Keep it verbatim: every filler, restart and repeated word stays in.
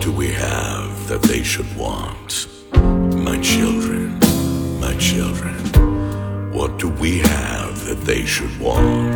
do we have that they should want? My children, my children, what do we have that they should want?